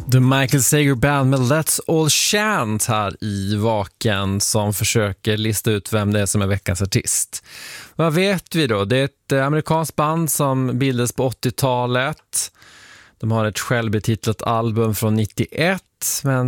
The Michael Sager Band med Let's All Chant här i Vaken som försöker lista ut vem det är som är veckans artist. Vad vet vi då? Det är ett amerikanskt band som bildades på 80-talet. De har ett självbetitlat album från 91, men